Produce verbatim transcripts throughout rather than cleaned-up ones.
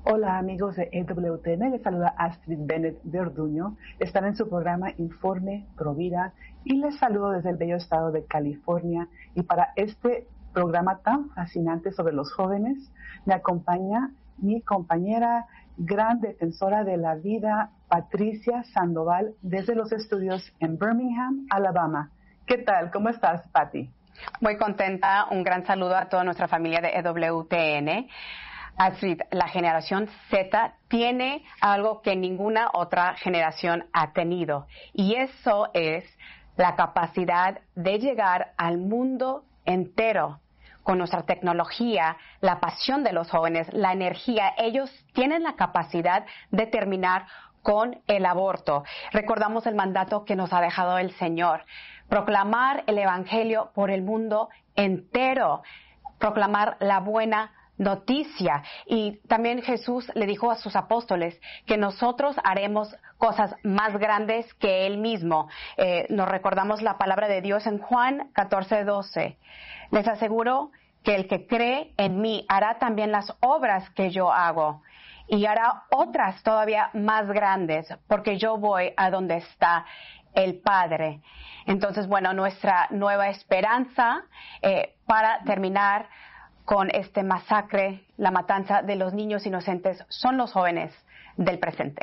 Hola amigos de E W T N, les saluda Astrid Bennett de Orduño. Están en su programa Informe Provida y les saludo desde el bello estado de California. Y para este programa tan fascinante sobre los jóvenes, me acompaña mi compañera, gran defensora de la vida, Patricia Sandoval, desde los estudios en Birmingham, Alabama. ¿Qué tal? ¿Cómo estás, Pati? Muy contenta. Un gran saludo a toda nuestra familia de E W T N. Astrid, la generación Z tiene algo que ninguna otra generación ha tenido, y eso es la capacidad de llegar al mundo entero con nuestra tecnología, la pasión de los jóvenes, la energía. Ellos tienen la capacidad de terminar con el aborto. Recordamos el mandato que nos ha dejado el Señor: proclamar el Evangelio por el mundo entero, proclamar la buena noticia. Y también Jesús le dijo a sus apóstoles que nosotros haremos cosas más grandes que Él mismo. Eh, nos recordamos la palabra de Dios en Juan catorce doce. Les aseguro que el que cree en mí hará también las obras que yo hago, y hará otras todavía más grandes, porque yo voy a donde está el Padre. Entonces, bueno, nuestra nueva esperanza eh, para terminar con este masacre, la matanza de los niños inocentes, son los jóvenes del presente.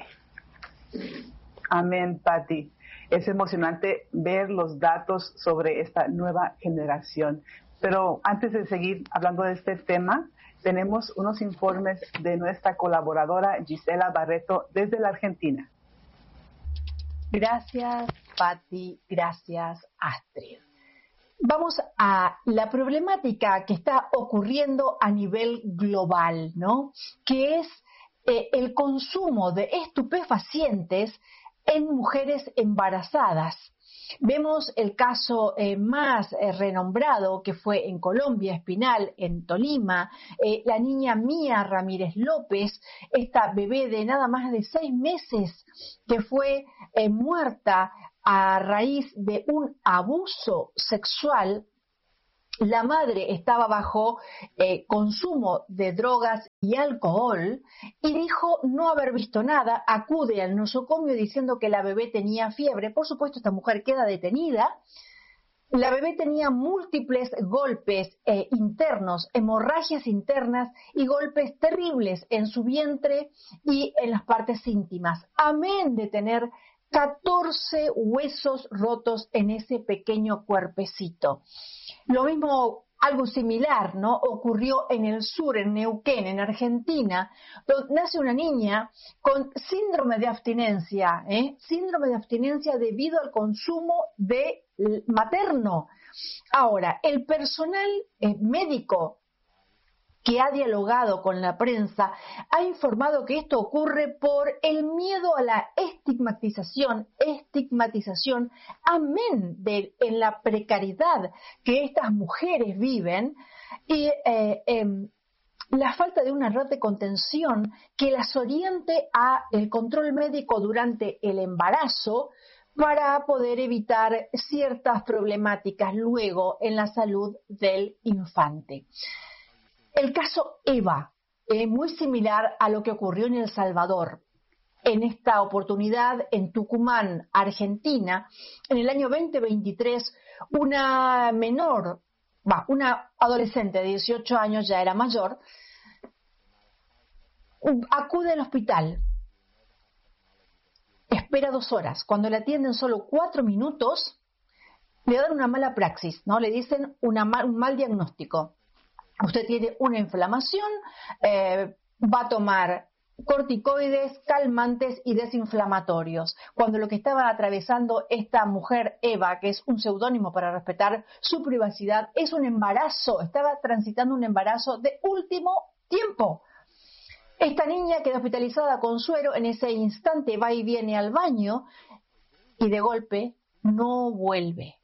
Amén, Pati. Es emocionante ver los datos sobre esta nueva generación. Pero antes de seguir hablando de este tema, tenemos unos informes de nuestra colaboradora Gisela Barreto desde la Argentina. Gracias, Pati. Gracias, Astrid. Vamos a la problemática que está ocurriendo a nivel global, ¿no? Que es eh, el consumo de estupefacientes en mujeres embarazadas. Vemos el caso eh, más eh, renombrado, que fue en Colombia, Espinal, en Tolima, eh, la niña Mía Ramírez López, esta bebé de nada más de seis meses que fue eh, muerta a raíz de un abuso sexual. La madre estaba bajo eh, consumo de drogas y alcohol y dijo no haber visto nada. Acude al nosocomio diciendo que la bebé tenía fiebre. Por supuesto, esta mujer queda detenida. La bebé tenía múltiples golpes eh, internos, hemorragias internas y golpes terribles en su vientre y en las partes íntimas. Amén de tener catorce huesos rotos en ese pequeño cuerpecito. Lo mismo, algo similar, ¿no? Ocurrió en el sur, en Neuquén, en Argentina, donde nace una niña con síndrome de abstinencia, ¿eh? Síndrome de abstinencia debido al consumo de materno. Ahora, el personal eh, médico que ha dialogado con la prensa, ha informado que esto ocurre por el miedo a la estigmatización, estigmatización, amén de en la precariedad que estas mujeres viven y eh, eh, la falta de una red de contención que las oriente a el control médico durante el embarazo para poder evitar ciertas problemáticas luego en la salud del infante. El caso Eva es muy similar a lo que ocurrió en El Salvador. En esta oportunidad, en Tucumán, Argentina, en el año veinte veintitrés, una menor, bah, una adolescente de dieciocho años, ya era mayor, acude al hospital. Espera dos horas. Cuando le atienden solo cuatro minutos, le dan una mala praxis, ¿no? Le dicen una mal, un mal diagnóstico. Usted tiene una inflamación, eh, va a tomar corticoides, calmantes y desinflamatorios. Cuando lo que estaba atravesando esta mujer, Eva, que es un seudónimo para respetar su privacidad, es un embarazo, estaba transitando un embarazo de último tiempo. Esta niña queda hospitalizada con suero, en ese instante va y viene al baño y de golpe no vuelve.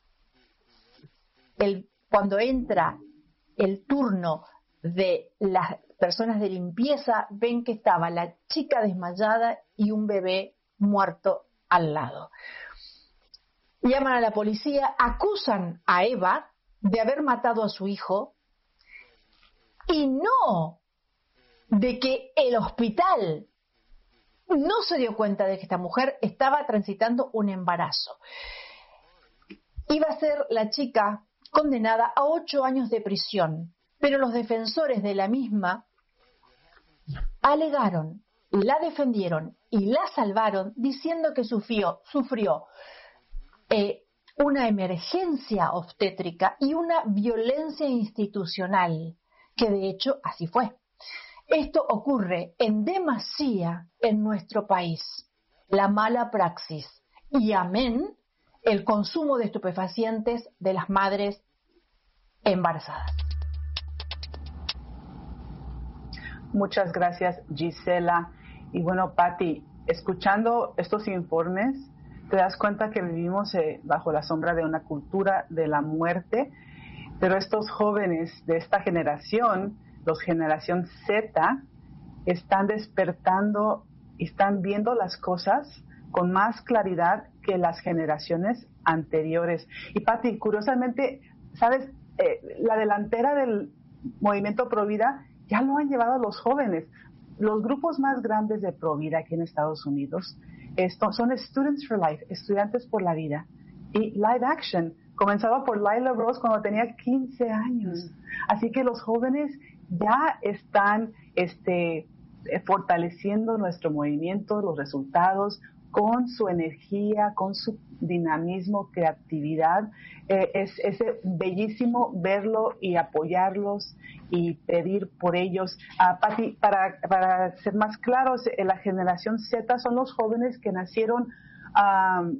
El, cuando entra el turno de las personas de limpieza, ven que estaba la chica desmayada y un bebé muerto al lado. Llaman a la policía, acusan a Eva de haber matado a su hijo y no de que el hospital no se dio cuenta de que esta mujer estaba transitando un embarazo. Iba a ser la chica condenada a ocho años de prisión, pero los defensores de la misma alegaron, la defendieron y la salvaron diciendo que sufrió, sufrió eh, una emergencia obstétrica y una violencia institucional, que de hecho así fue. Esto ocurre en demasía en nuestro país, la mala praxis y amén, el consumo de estupefacientes de las madres embarazadas. Muchas gracias, Gisela. Y bueno, Patti, escuchando estos informes, te das cuenta que vivimos eh, bajo la sombra de una cultura de la muerte, pero estos jóvenes de esta generación, los generación Z, están despertando y están viendo las cosas con más claridad que las generaciones anteriores. Y Patti, curiosamente, ¿sabes? Eh, la delantera del movimiento Provida ya lo han llevado los jóvenes. Los grupos más grandes de Provida aquí en Estados Unidos esto, son Students for Life, Estudiantes por la Vida, y Live Action, comenzaba por Lila Rose cuando tenía quince años. Así que los jóvenes ya están este, fortaleciendo nuestro movimiento, los resultados, con su energía, con su dinamismo, creatividad. Eh, es, es bellísimo verlo y apoyarlos y pedir por ellos. Uh, Patti, para, para ser más claros, eh, la generación Z son los jóvenes que nacieron um,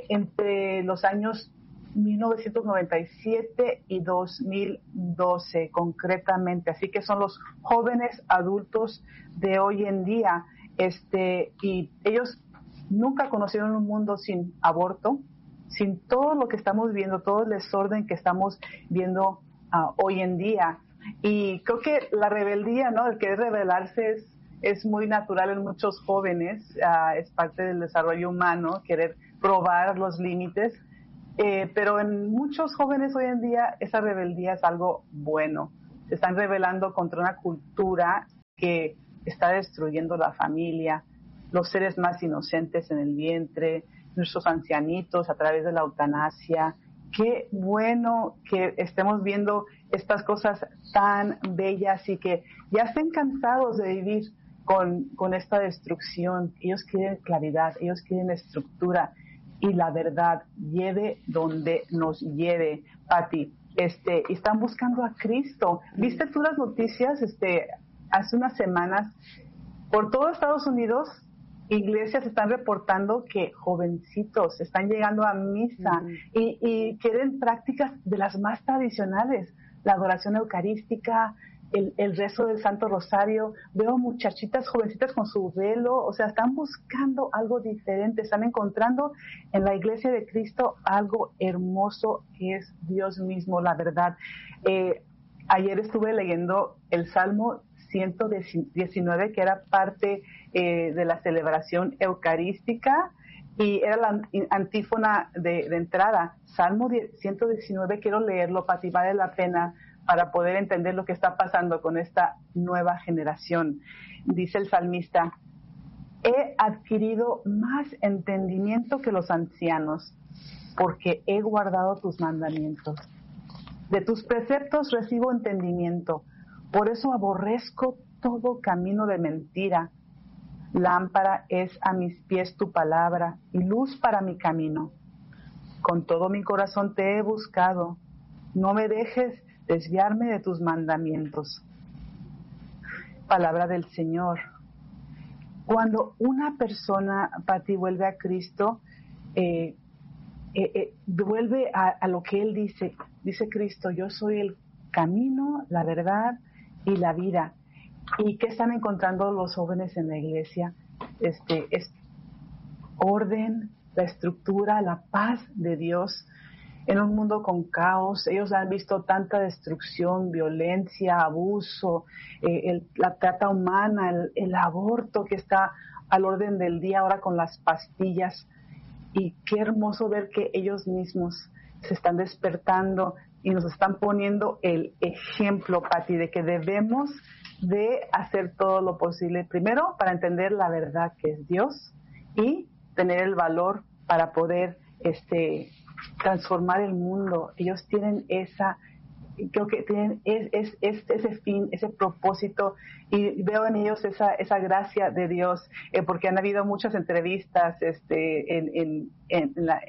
entre los años mil novecientos noventa y siete y dos mil doce concretamente, así que son los jóvenes adultos de hoy en día, este, y ellos nunca conocieron un mundo sin aborto, sin todo lo que estamos viendo, todo el desorden que estamos viendo uh, hoy en día. Y creo que la rebeldía, ¿no? El querer rebelarse es, es muy natural en muchos jóvenes, uh, es parte del desarrollo humano, querer probar los límites, eh, pero en muchos jóvenes hoy en día esa rebeldía es algo bueno. Se están rebelando contra una cultura que está destruyendo la familia, los seres más inocentes en el vientre, nuestros ancianitos a través de la eutanasia. Qué bueno que estemos viendo estas cosas tan bellas y que ya estén cansados de vivir con, con esta destrucción. Ellos quieren claridad, ellos quieren estructura y la verdad, lleve donde nos lleve. Patti, este, están buscando a Cristo. ¿Viste tú las noticias este, hace unas semanas? Por todo Estados Unidos, iglesias están reportando que jovencitos están llegando a misa uh-huh. y, y quieren prácticas de las más tradicionales, la adoración eucarística, el, el rezo del Santo Rosario. Veo muchachitas jovencitas con su velo, o sea, están buscando algo diferente, están encontrando en la iglesia de Cristo algo hermoso que es Dios mismo, la verdad. Eh, ayer estuve leyendo el Salmo ciento diecinueve, que era parte eh, de la celebración eucarística y era la antífona de, de entrada. Salmo ciento diecinueve, quiero leerlo, Patti, vale la pena para poder entender lo que está pasando con esta nueva generación. Dice el salmista: he adquirido más entendimiento que los ancianos, porque he guardado tus mandamientos. De tus preceptos recibo entendimiento. Por eso aborrezco todo camino de mentira. Lámpara es a mis pies tu palabra y luz para mi camino. Con todo mi corazón te he buscado. No me dejes desviarme de tus mandamientos. Palabra del Señor. Cuando una persona, Patti, vuelve a Cristo, eh, eh, eh, vuelve a, a lo que Él dice. Dice Cristo: yo soy el camino, la verdad y la vida. ¿Y qué están encontrando los jóvenes en la iglesia? Este, es orden, la estructura, la paz de Dios en un mundo con caos. Ellos han visto tanta destrucción, violencia, abuso, eh, el, la trata humana, el, el aborto que está al orden del día ahora con las pastillas. Y qué hermoso ver que ellos mismos se están despertando y nos están poniendo el ejemplo, Pati, de que debemos de hacer todo lo posible, primero para entender la verdad que es Dios y tener el valor para poder este transformar el mundo. Ellos tienen esa, creo que tienen es, es, es, ese fin, ese propósito, y veo en ellos esa esa gracia de Dios, eh, porque han habido muchas entrevistas este en, en, en, la,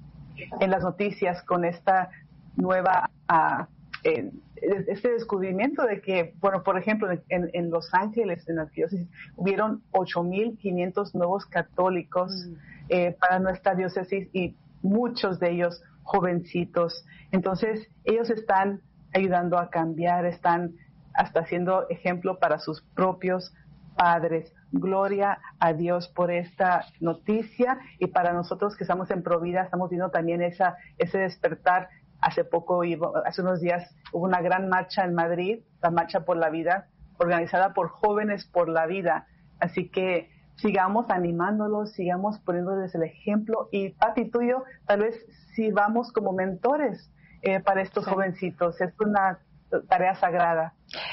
en las noticias con esta nueva uh, eh, este descubrimiento de que, bueno, por ejemplo, en, en Los Ángeles, en la diócesis, hubieron ocho mil quinientos nuevos católicos mm. eh, para nuestra diócesis, y muchos de ellos jovencitos. Entonces, ellos están ayudando a cambiar, están hasta siendo ejemplo para sus propios padres. Gloria a Dios por esta noticia, y para nosotros que estamos en Provida estamos viendo también esa ese despertar. Hace poco, hace unos días, hubo una gran marcha en Madrid, la Marcha por la Vida, organizada por Jóvenes por la Vida. Así que sigamos animándolos, sigamos poniéndoles el ejemplo, y Pati, tú y yo tal vez sirvamos como mentores eh, para estos sí. jovencitos. Es una tarea sagrada.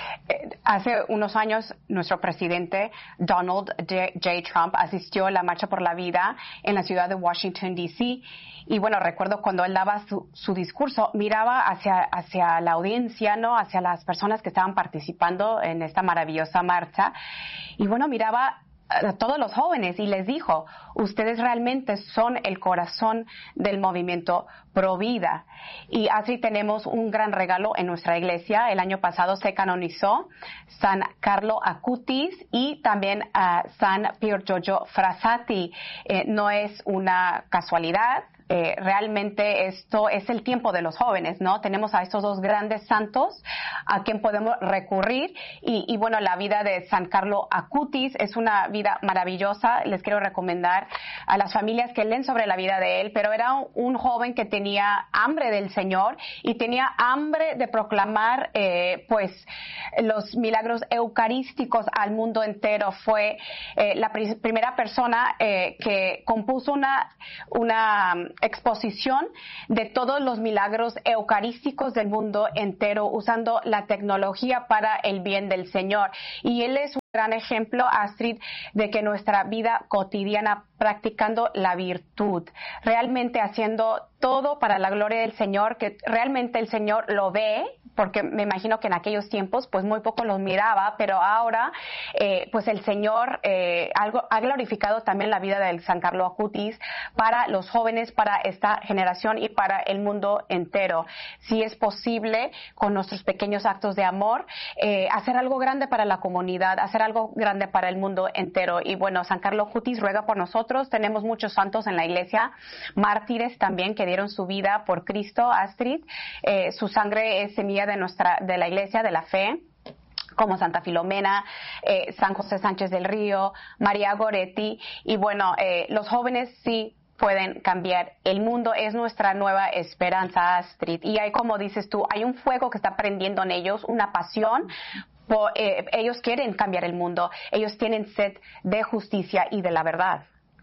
Hace unos años, nuestro presidente Donald J. Trump asistió a la Marcha por la Vida en la ciudad de Washington, D C Y bueno, recuerdo cuando él daba su, su discurso, miraba hacia, hacia la audiencia, ¿no? Hacia las personas que estaban participando en esta maravillosa marcha. Y bueno, miraba a todos los jóvenes y les dijo: ustedes realmente son el corazón del movimiento Pro Vida. Y así tenemos un gran regalo en nuestra iglesia. El año pasado se canonizó San Carlo Acutis y también uh, San Pier Giorgio Frassati. Eh, no es una casualidad. Eh, realmente esto es el tiempo de los jóvenes, ¿no? Tenemos a estos dos grandes santos a quien podemos recurrir, y, y bueno, la vida de San Carlo Acutis es una vida maravillosa. Les quiero recomendar a las familias que leen sobre la vida de él, pero era un, un joven que tenía hambre del Señor y tenía hambre de proclamar eh, pues los milagros eucarísticos al mundo entero. Fue eh, la pr- primera persona eh, que compuso una una exposición de todos los milagros eucarísticos del mundo entero, usando la tecnología para el bien del Señor. Y él es un gran ejemplo, Astrid, de que nuestra vida cotidiana, practicando la virtud, realmente haciendo todo para la gloria del Señor, que realmente el Señor lo ve, porque me imagino que en aquellos tiempos pues muy poco los miraba, pero ahora eh, pues el Señor eh, algo, ha glorificado también la vida del San Carlo Acutis para los jóvenes, para esta generación y para el mundo entero. Si es posible, con nuestros pequeños actos de amor, eh, hacer algo grande para la comunidad, hacer algo grande para el mundo entero. Y bueno, San Carlo Acutis ruega por nosotros. Tenemos muchos santos en la iglesia, mártires también que dieron su vida por Cristo, Astrid. Eh, su sangre es semilla de nuestra, de la iglesia, de la fe, como Santa Filomena, eh, San José Sánchez del Río, María Goretti. Y bueno, eh, los jóvenes sí pueden cambiar el mundo. Es nuestra nueva esperanza, Astrid. Y hay, como dices tú, hay un fuego que está prendiendo en ellos, una pasión. Por, eh, ellos quieren cambiar el mundo. Ellos tienen sed de justicia y de la verdad.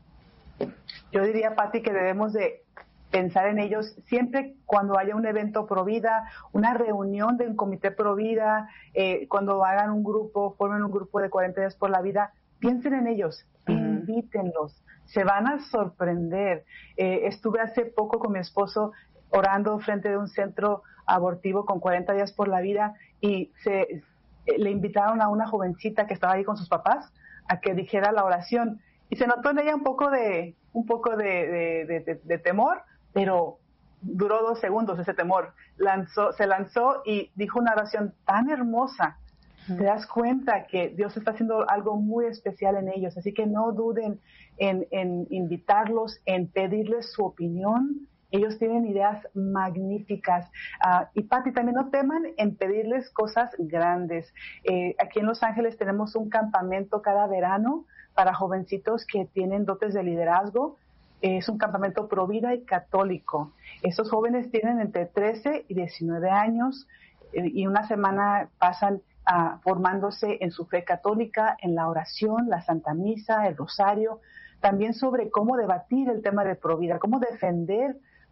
Yo diría, Pati, que debemos de pensar en ellos siempre cuando haya un evento Pro Vida, una reunión del Comité Pro Vida, eh, cuando hagan un grupo, formen un grupo de cuarenta días por la vida, piensen en ellos, uh-huh. invítenlos, se van a sorprender. Eh, estuve hace poco con mi esposo orando frente de un centro abortivo con cuarenta días por la vida, y se eh, le invitaron a una jovencita que estaba ahí con sus papás a que dijera la oración, y se notó en ella un poco de un poco de, de, de, de, de temor, pero duró dos segundos ese temor. Lanzó, se lanzó y dijo una oración tan hermosa. Uh-huh. Te das cuenta que Dios está haciendo algo muy especial en ellos, así que no duden en, en invitarlos, en pedirles su opinión. Ellos tienen ideas magníficas. Uh, y Pati, también no teman en pedirles cosas grandes. Eh, aquí en Los Ángeles tenemos un campamento cada verano para jovencitos que tienen dotes de liderazgo. Es un campamento Pro Vida y católico. Estos jóvenes tienen entre trece y diecinueve años eh, y una semana pasan uh, formándose en su fe católica, en la oración, la Santa Misa, el rosario, también sobre cómo debatir el tema de Pro Vida, cómo defender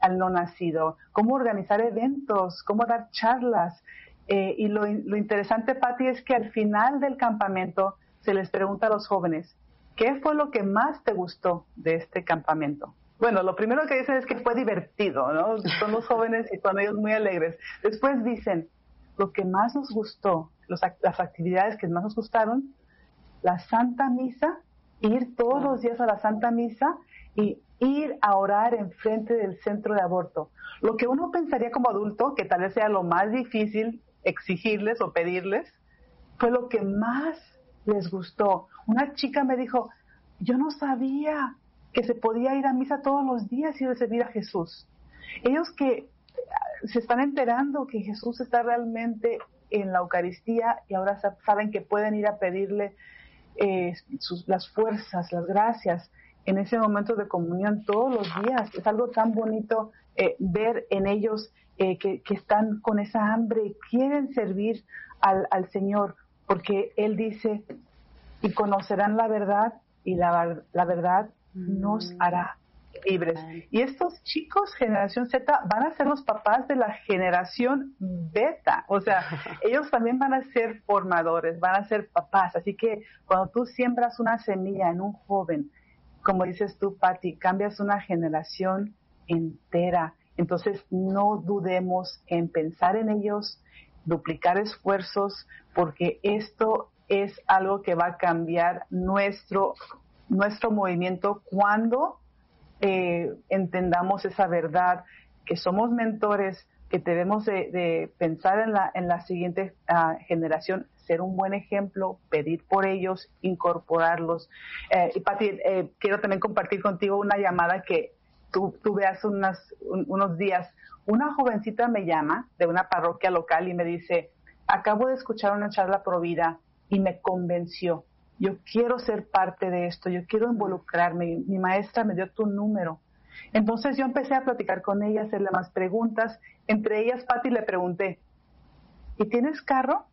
al no nacido, cómo organizar eventos, cómo dar charlas. Eh, y lo, lo interesante, Pati, es que al final del campamento se les pregunta a los jóvenes, ¿qué fue lo que más te gustó de este campamento? Bueno, lo primero que dicen es que fue divertido, ¿no? Son los jóvenes y son ellos muy alegres. Después dicen, lo que más nos gustó, los, las actividades que más nos gustaron, la Santa Misa, ir todos los días a la Santa Misa y ir a orar enfrente del centro de aborto. Lo que uno pensaría como adulto, que tal vez sea lo más difícil exigirles o pedirles, fue lo que más les gustó. Una chica me dijo, yo no sabía que se podía ir a misa todos los días y recibir a Jesús. Ellos que se están enterando que Jesús está realmente en la Eucaristía y ahora saben que pueden ir a pedirle eh, sus, las fuerzas, las gracias en ese momento de comunión todos los días. Es algo tan bonito eh, ver en ellos eh, que, que están con esa hambre y quieren servir al, al Señor, porque Él dice, y conocerán la verdad y la, la verdad nos hará libres. Y estos chicos, generación Z, van a ser los papás de la generación beta. O sea, ellos también van a ser formadores, van a ser papás. Así que cuando tú siembras una semilla en un joven, como dices tú, Pati, cambias una generación entera. Entonces, no dudemos en pensar en ellos, duplicar esfuerzos, porque esto es algo que va a cambiar nuestro nuestro movimiento cuando eh, entendamos esa verdad, que somos mentores, que debemos de, de pensar en la, en la siguiente uh, generación, ser un buen ejemplo, pedir por ellos, incorporarlos. Eh, y Pati, eh, quiero también compartir contigo una llamada que tú, tuve hace unas, un, unos días. Una jovencita me llama de una parroquia local y me dice, acabo de escuchar una charla pro vida y me convenció. Yo quiero ser parte de esto, yo quiero involucrarme. Mi maestra me dio tu número. Entonces yo empecé a platicar con ella, hacerle más preguntas. Entre ellas, Pati, le pregunté, ¿y tienes carro?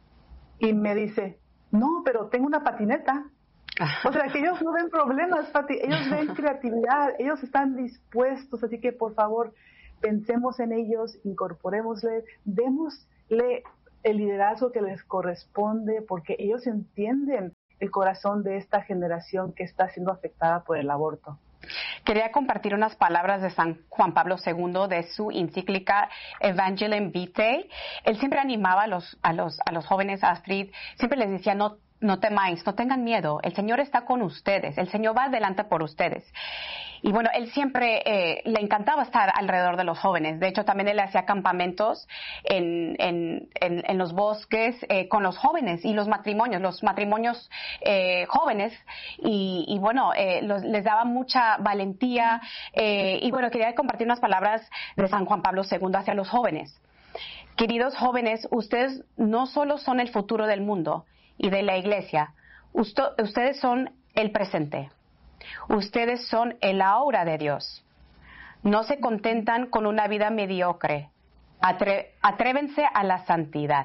Y me dice, no, pero tengo una patineta. O sea, que ellos no ven problemas, Pati, ellos ven creatividad, ellos están dispuestos. Así que, por favor, pensemos en ellos, incorporémosle, démosle el liderazgo que les corresponde, porque ellos entienden el corazón de esta generación que está siendo afectada por el aborto. Quería compartir unas palabras de San Juan Pablo segundo de su encíclica Evangelii Vitae. Él siempre animaba a los, a los, a los jóvenes, Astrid, siempre les decía, no, no temáis, no tengan miedo, el Señor está con ustedes, el Señor va adelante por ustedes. Y bueno, él siempre eh, le encantaba estar alrededor de los jóvenes. De hecho, también él hacía campamentos en, en, en, en los bosques eh, con los jóvenes y los matrimonios, los matrimonios eh, jóvenes. Y, y bueno, eh, los, les daba mucha valentía. Eh, y bueno, quería compartir unas palabras de San Juan Pablo segundo hacia los jóvenes. Queridos jóvenes, ustedes no solo son el futuro del mundo y de la iglesia, Usto, ustedes son el presente. Ustedes son el aura de Dios. No se contentan con una vida mediocre. Atre, atrévense a la santidad.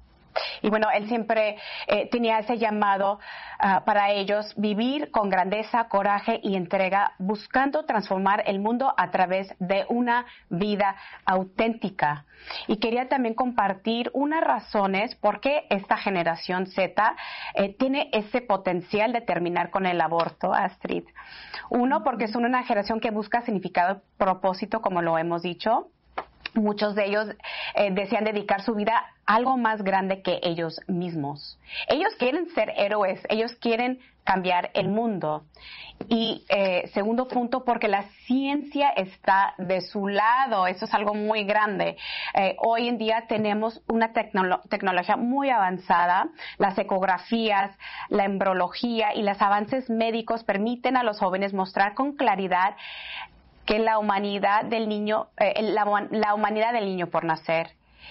Y bueno, él siempre eh, tenía ese llamado uh, para ellos, vivir con grandeza, coraje y entrega, buscando transformar el mundo a través de una vida auténtica. Y quería también compartir unas razones por qué esta generación Z eh, tiene ese potencial de terminar con el aborto, Astrid. Uno, porque son una generación que busca significado y propósito, como lo hemos dicho. Muchos de ellos eh, desean dedicar su vida a algo más grande que ellos mismos. Ellos quieren ser héroes, ellos quieren cambiar el mundo. Y eh, segundo punto, porque la ciencia está de su lado. Eso es algo muy grande. Eh, hoy en día tenemos una tecnolo- tecnología muy avanzada. Las ecografías, la embriología y los avances médicos permiten a los jóvenes mostrar con claridad que la humanidad del niño, eh, la, la humanidad del niño por nacer.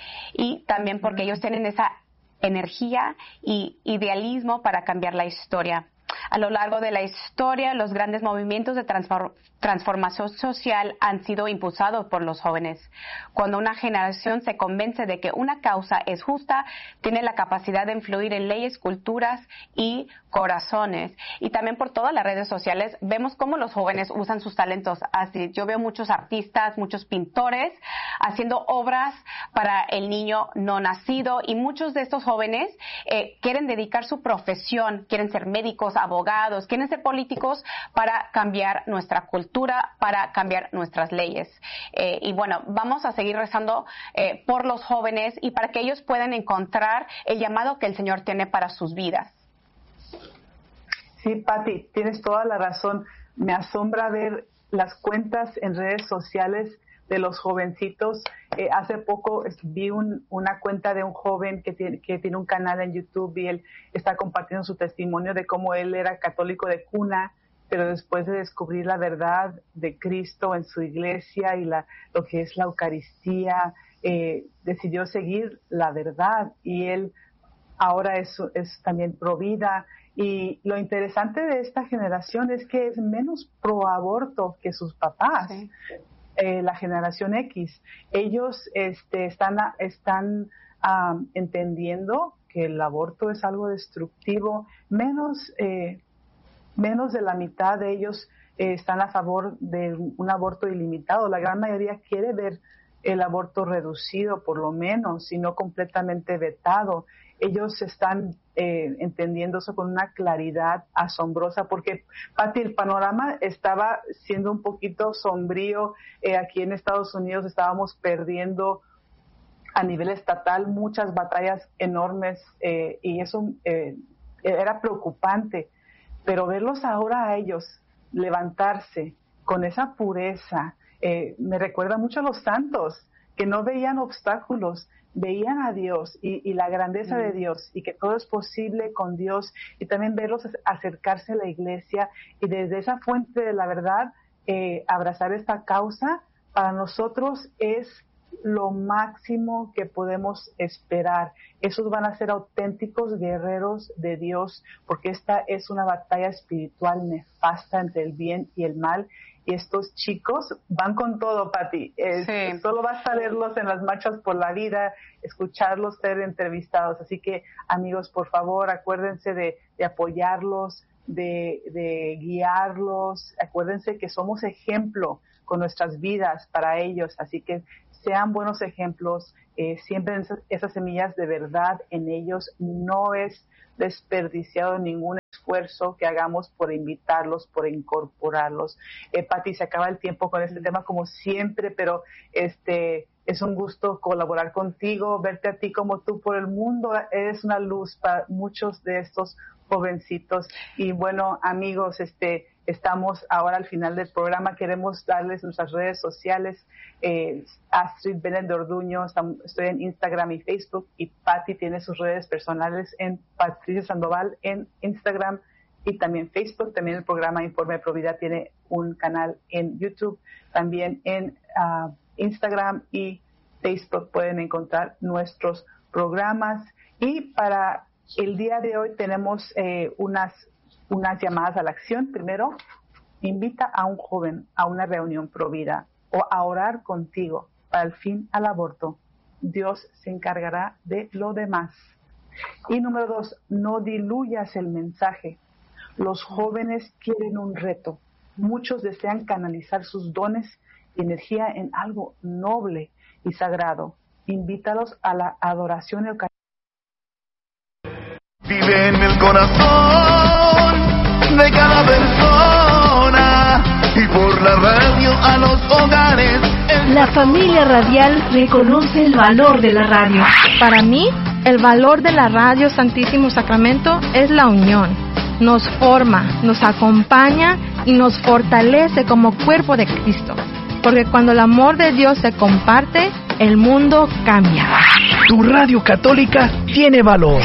Y también porque ellos tienen esa energía y idealismo para cambiar la historia. A lo largo de la historia, los grandes movimientos de transform- transformación social han sido impulsados por los jóvenes. Cuando una generación se convence de que una causa es justa, tiene la capacidad de influir en leyes, culturas y corazones. Y también por todas las redes sociales vemos cómo los jóvenes usan sus talentos. Así, yo veo muchos artistas, muchos pintores haciendo obras para el niño no nacido, y muchos de estos jóvenes eh, quieren dedicar su profesión, quieren ser médicos, abogados, quieren ser políticos para cambiar nuestra cultura, para cambiar nuestras leyes. Eh, y bueno, vamos a seguir rezando eh, por los jóvenes y para que ellos puedan encontrar el llamado que el Señor tiene para sus vidas. Sí, Pati, tienes toda la razón. Me asombra ver las cuentas en redes sociales de los jovencitos. Eh, hace poco vi un, una cuenta de un joven que tiene, que tiene un canal en YouTube, y él está compartiendo su testimonio de cómo él era católico de cuna, pero después de descubrir la verdad de Cristo en su iglesia y la, lo que es la Eucaristía, eh, decidió seguir la verdad, y él ahora es, es también pro vida. Y lo interesante de esta generación es que es menos pro aborto que sus papás. Sí. Eh, la generación X, ellos este, están, están um, entendiendo que el aborto es algo destructivo. Menos, eh, menos de la mitad de ellos eh, están a favor de un aborto ilimitado. La gran mayoría quiere ver el aborto reducido, por lo menos, y no completamente vetado. Ellos están eh, entendiendo eso con una claridad asombrosa, porque, Pati, el panorama estaba siendo un poquito sombrío. Eh, aquí en Estados Unidos estábamos perdiendo a nivel estatal muchas batallas enormes, eh, y eso eh, era preocupante. Pero verlos ahora a ellos levantarse con esa pureza, eh, me recuerda mucho a los santos, que no veían obstáculos, veían a Dios y, y la grandeza mm. de Dios, y que todo es posible con Dios, y también verlos acercarse a la iglesia y desde esa fuente de la verdad eh, abrazar esta causa. Para nosotros es lo máximo que podemos esperar. Esos van a ser auténticos guerreros de Dios, porque esta es una batalla espiritual nefasta entre el bien y el mal. Y estos chicos van con todo, Pati. Eh, sí. Solo vas a verlos en las marchas por la vida, escucharlos ser entrevistados. Así que, amigos, por favor, acuérdense de, de apoyarlos, de, de guiarlos. Acuérdense que somos ejemplo con nuestras vidas para ellos. Así que sean buenos ejemplos, eh, siembren esas, esas semillas de verdad en ellos. No es desperdiciado ningún esfuerzo que hagamos por invitarlos, por incorporarlos. Eh, Pati, se acaba el tiempo con este tema como siempre, pero este es un gusto colaborar contigo, verte a ti como tú por el mundo. Eres una luz para muchos de estos jovencitos. Y bueno, amigos, este estamos ahora al final del programa. Queremos darles nuestras redes sociales. Eh, Astrid Bennett de Orduño, estoy en Instagram y Facebook, y Patti tiene sus redes personales en Patricia Sandoval en Instagram y también Facebook. También el programa Informe Pro Vida tiene un canal en YouTube, también en uh, Instagram y Facebook pueden encontrar nuestros programas. Y para el día de hoy tenemos eh, unas unas llamadas a la acción. Primero, invita a un joven a una reunión pro vida o a orar contigo para el fin al aborto. Dios se encargará de lo demás. Y número dos, no diluyas el mensaje. Los jóvenes quieren un reto. Muchos desean canalizar sus dones y energía en algo noble y sagrado. Invítalos a la adoración eucarística. Vive en el corazón de cada persona y por la radio a los hogares. La familia radial reconoce el valor de la radio. Para mí, el valor de la radio Santísimo Sacramento es la unión. Nos forma, nos acompaña y nos fortalece como cuerpo de Cristo. Porque cuando el amor de Dios se comparte, el mundo cambia. Tu radio católica tiene valor.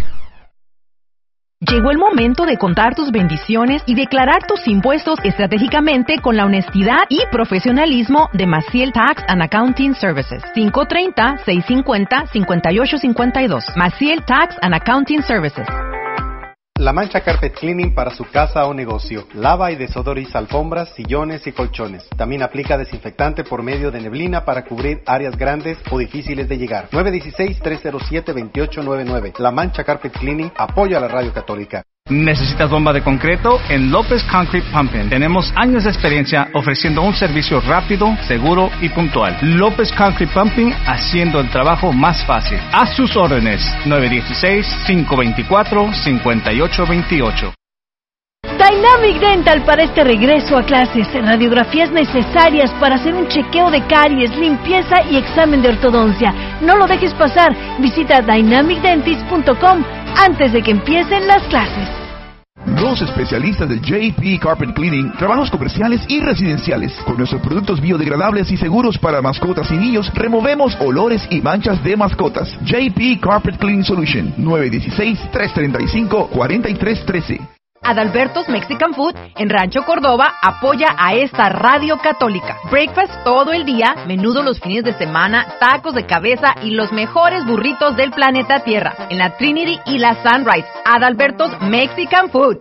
Llegó el momento de contar tus bendiciones y declarar tus impuestos estratégicamente con la honestidad y profesionalismo de Maciel Tax and Accounting Services. cinco tres cero, seis cinco cero, cinco ocho cinco dos. Maciel Tax and Accounting Services. La Mancha Carpet Cleaning para su casa o negocio. Lava y desodoriza alfombras, sillones y colchones. También aplica desinfectante por medio de neblina para cubrir áreas grandes o difíciles de llegar. nueve uno seis, tres cero siete, dos ocho nueve nueve. La Mancha Carpet Cleaning apoya a la Radio Católica. ¿Necesitas bomba de concreto? En López Concrete Pumping tenemos años de experiencia ofreciendo un servicio rápido, seguro y puntual. López Concrete Pumping, haciendo el trabajo más fácil. A sus órdenes, nueve uno seis, cinco dos cuatro, cinco ocho dos ocho. Dynamic Dental para este regreso a clases. Radiografías necesarias para hacer un chequeo de caries, limpieza y examen de ortodoncia. No lo dejes pasar. Visita dynamic dentist punto com antes de que empiecen las clases. Los especialistas de J P Carpet Cleaning, trabajos comerciales y residenciales. Con nuestros productos biodegradables y seguros para mascotas y niños, removemos olores y manchas de mascotas. J P Carpet Cleaning Solution, nueve uno seis, tres tres cinco, cuatro tres uno tres. Adalberto's Mexican Food en Rancho Córdoba apoya a esta radio católica. Breakfast todo el día, menudo los fines de semana, tacos de cabeza y los mejores burritos del planeta Tierra en la Trinity y la Sunrise. Adalberto's Mexican Food.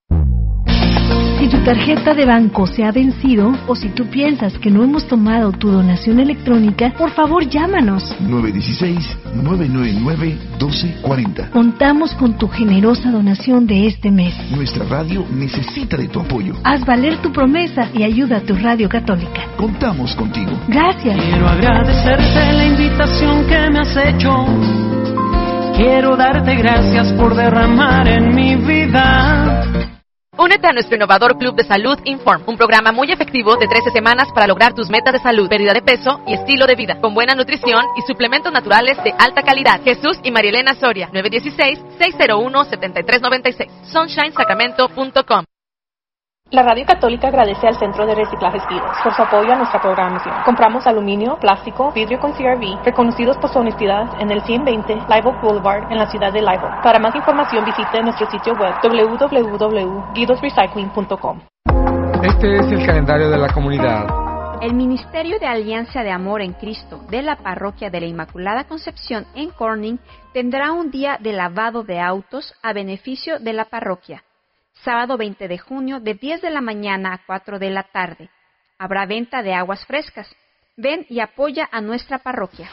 Si tu tarjeta de banco se ha vencido o si tú piensas que no hemos tomado tu donación electrónica, por favor llámanos. nueve uno seis, nueve nueve nueve, uno dos cuatro cero. Contamos con tu generosa donación de este mes. Nuestra radio necesita de tu apoyo. Haz valer tu promesa y ayuda a tu radio católica. Contamos contigo. Gracias. Quiero agradecerte la invitación que me has hecho. Quiero darte gracias por derramar en mi vida. Únete a nuestro innovador Club de Salud Inform, un programa muy efectivo de trece semanas para lograr tus metas de salud, pérdida de peso y estilo de vida, con buena nutrición y suplementos naturales de alta calidad. Jesús y Marielena Soria, nueve uno seis, seis cero uno, siete tres nueve seis, sunshine sacramento punto com. La Radio Católica agradece al Centro de Reciclaje Estilos por su apoyo a nuestra programación. Compramos aluminio, plástico, vidrio con C R V, reconocidos por su honestidad en el ciento veinte Live Oak Boulevard en la ciudad de Live Oak. Para más información visite nuestro sitio web doble u doble u doble u punto guidos recycling punto com. Este es el calendario de la comunidad. El Ministerio de Alianza de Amor en Cristo de la Parroquia de la Inmaculada Concepción en Corning tendrá un día de lavado de autos a beneficio de la parroquia. Sábado veinte de junio de diez de la mañana a cuatro de la tarde. Habrá venta de aguas frescas. Ven y apoya a nuestra parroquia.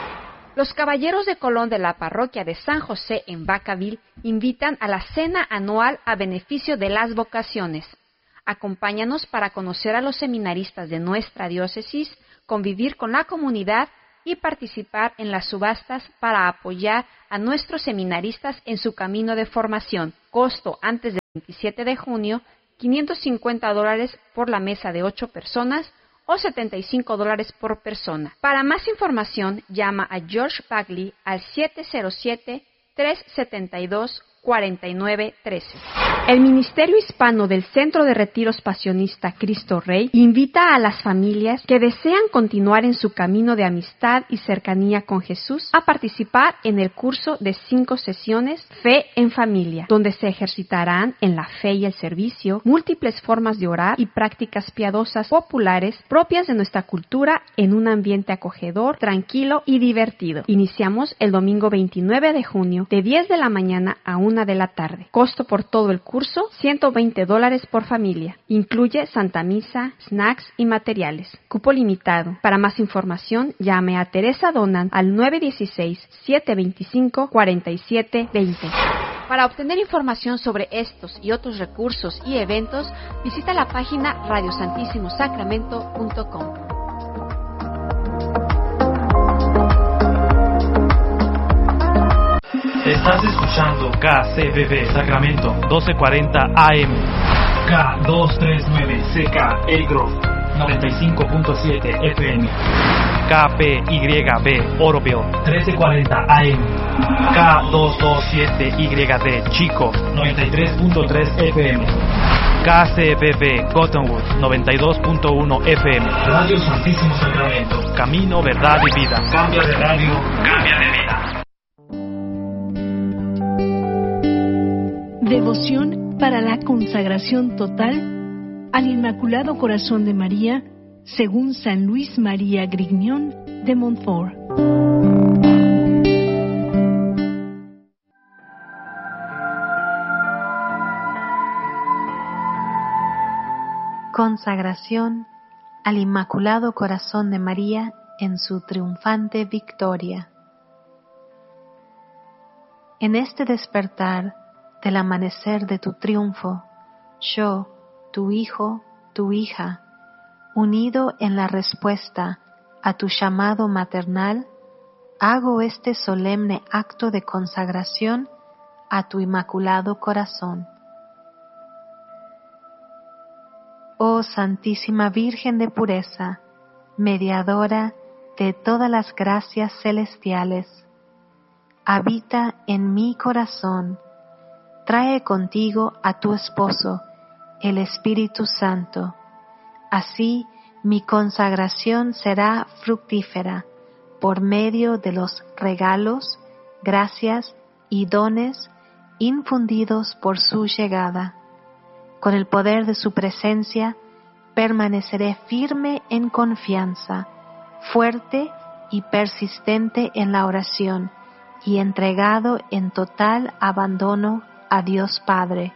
Los Caballeros de Colón de la Parroquia de San José en Vacaville invitan a la cena anual a beneficio de las vocaciones. Acompáñanos para conocer a los seminaristas de nuestra diócesis, convivir con la comunidad y participar en las subastas para apoyar a nuestros seminaristas en su camino de formación. Costo antes del veintisiete de junio, quinientos cincuenta dólares por la mesa de ocho personas o setenta y cinco dólares por persona. Para más información, llama a George Bagley al siete cero siete, tres siete dos, cuatro nueve uno tres. El Ministerio Hispano del Centro de Retiros Pasionista Cristo Rey invita a las familias que desean continuar en su camino de amistad y cercanía con Jesús a participar en el curso de cinco sesiones Fe en Familia, donde se ejercitarán en la fe y el servicio múltiples formas de orar y prácticas piadosas populares propias de nuestra cultura en un ambiente acogedor, tranquilo y divertido. Iniciamos el domingo veintinueve de junio de diez de la mañana a una de la tarde. Costo por todo el curso, ciento veinte dólares por familia. Incluye Santa Misa, snacks y materiales. Cupo limitado. Para más información, llame a Teresa Donan al nueve uno seis, siete dos cinco, cuatro siete dos cero. Para obtener información sobre estos y otros recursos y eventos, visita la página radio santísimo sacramento punto com. Estás escuchando K C B B Sacramento doce cuarenta A M, K doscientos treinta y nueve C K El Grove noventa y cinco punto siete F M, K P Y B Oroville trece cuarenta A M, K doscientos veintisiete Y D Chico noventa y tres punto tres F M, K C B B Cottonwood noventa y dos punto uno F M. Radio Santísimo Sacramento, camino, verdad y vida. Cambia de radio, cambia de vida. Devoción para la consagración total al Inmaculado Corazón de María, según San Luis María Grignion de Montfort. Consagración al Inmaculado Corazón de María en su triunfante victoria. En este despertar del amanecer de tu triunfo, yo, tu hijo, tu hija, unido en la respuesta a tu llamado maternal, hago este solemne acto de consagración a tu Inmaculado Corazón. Oh Santísima Virgen de pureza, mediadora de todas las gracias celestiales, habita en mi corazón, trae contigo a tu esposo, el Espíritu Santo. Así mi consagración será fructífera por medio de los regalos, gracias y dones infundidos por su llegada. Con el poder de su presencia, permaneceré firme en confianza, fuerte y persistente en la oración y entregado en total abandono a Dios Padre.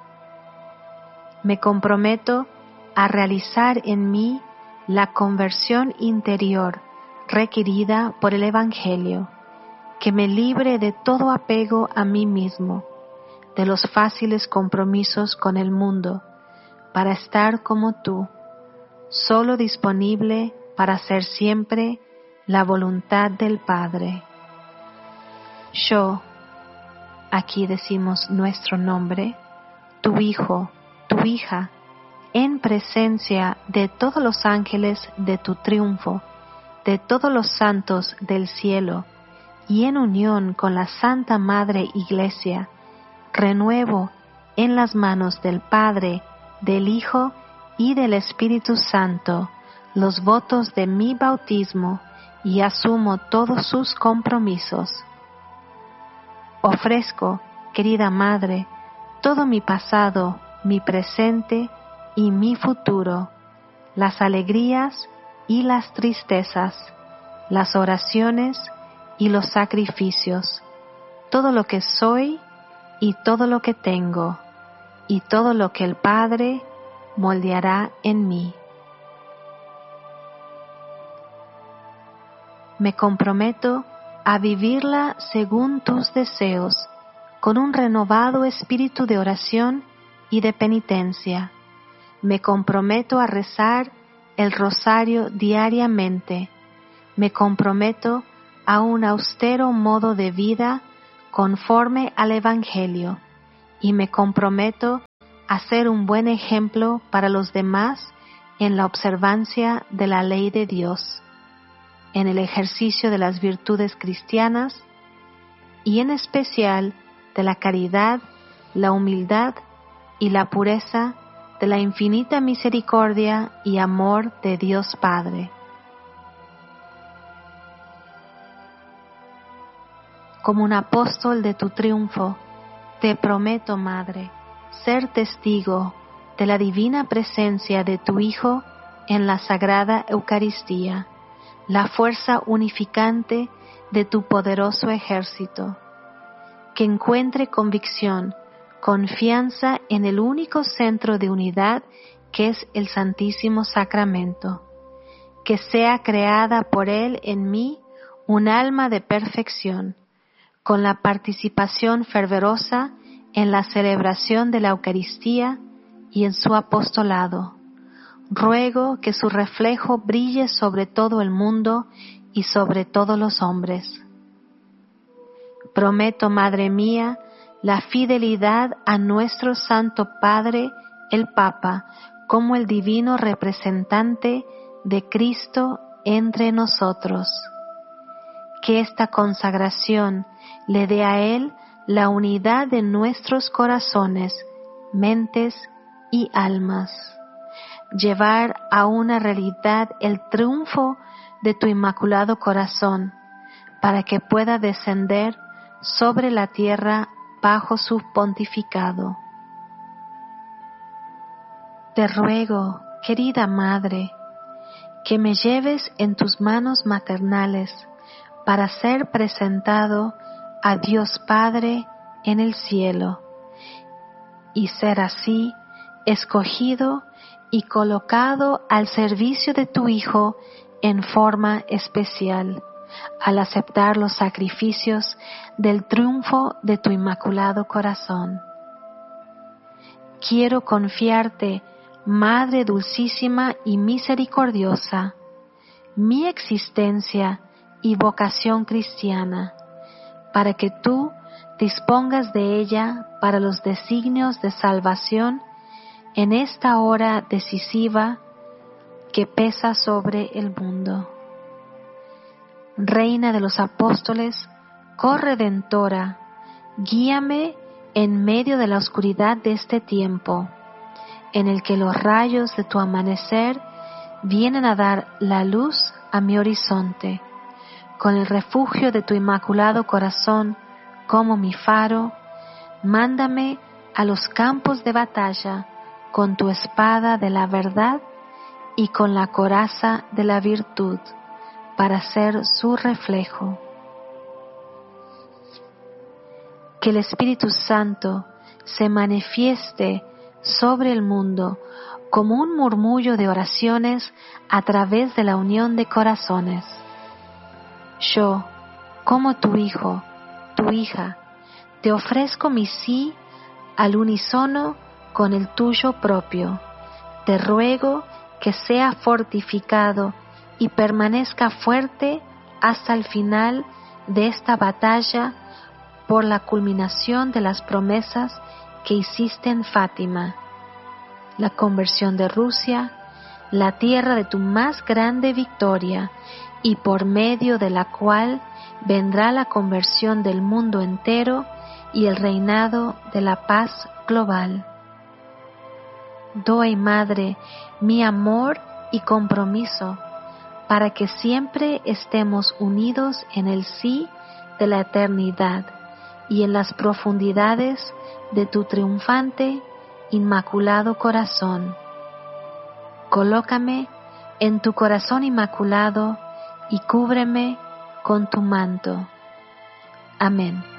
Me comprometo a realizar en mí la conversión interior requerida por el Evangelio, que me libre de todo apego a mí mismo, de los fáciles compromisos con el mundo, para estar como tú, solo disponible para hacer siempre la voluntad del Padre. Yo, aquí decimos nuestro nombre, tu hijo, tu hija, en presencia de todos los ángeles de tu triunfo, de todos los santos del cielo, y en unión con la Santa Madre Iglesia, renuevo en las manos del Padre, del Hijo y del Espíritu Santo los votos de mi bautismo y asumo todos sus compromisos. Ofrezco, querida Madre, todo mi pasado, mi presente y mi futuro, las alegrías y las tristezas, las oraciones y los sacrificios, todo lo que soy y todo lo que tengo, y todo lo que el Padre moldeará en mí. Me comprometo a vivirla según tus deseos, con un renovado espíritu de oración y de penitencia. Me comprometo a rezar el rosario diariamente. Me comprometo a un austero modo de vida conforme al Evangelio, y me comprometo a ser un buen ejemplo para los demás en la observancia de la ley de Dios, en el ejercicio de las virtudes cristianas y en especial de la caridad, la humildad y la pureza de la infinita misericordia y amor de Dios Padre. Como un apóstol de tu triunfo, te prometo, Madre, ser testigo de la divina presencia de tu Hijo en la Sagrada Eucaristía, la fuerza unificante de tu poderoso ejército. Que encuentre convicción, confianza en el único centro de unidad que es el Santísimo Sacramento. Que sea creada por Él en mí un alma de perfección, con la participación fervorosa en la celebración de la Eucaristía y en su apostolado. Ruego que su reflejo brille sobre todo el mundo y sobre todos los hombres. Prometo, Madre mía, la fidelidad a nuestro Santo Padre, el Papa, como el divino representante de Cristo entre nosotros. Que esta consagración le dé a Él la unidad de nuestros corazones, mentes y almas. Llevar a una realidad el triunfo de tu Inmaculado Corazón, para que pueda descender sobre la tierra bajo su pontificado. Te ruego, querida Madre, que me lleves en tus manos maternales para ser presentado a Dios Padre en el cielo y ser así escogido y colocado al servicio de tu Hijo en forma especial, al aceptar los sacrificios del triunfo de tu Inmaculado Corazón. Quiero confiarte, Madre dulcísima y misericordiosa, mi existencia y vocación cristiana, para que tú dispongas de ella para los designios de salvación en esta hora decisiva que pesa sobre el mundo. Reina de los apóstoles, corredentora, guíame en medio de la oscuridad de este tiempo, en el que los rayos de tu amanecer vienen a dar la luz a mi horizonte. Con el refugio de tu Inmaculado Corazón como mi faro, mándame a los campos de batalla con tu espada de la verdad y con la coraza de la virtud, para ser su reflejo. Que el Espíritu Santo se manifieste sobre el mundo como un murmullo de oraciones a través de la unión de corazones. Yo, como tu hijo, tu hija, te ofrezco mi sí al unísono con el tuyo propio. Te ruego que sea fortificado y permanezca fuerte hasta el final de esta batalla por la culminación de las promesas que hiciste en Fátima, la conversión de Rusia, la tierra de tu más grande victoria, y por medio de la cual vendrá la conversión del mundo entero y el reinado de la paz global. Doy, Madre, mi amor y compromiso para que siempre estemos unidos en el sí de la eternidad y en las profundidades de tu triunfante, Inmaculado Corazón. Colócame en tu corazón inmaculado y cúbreme con tu manto. Amén.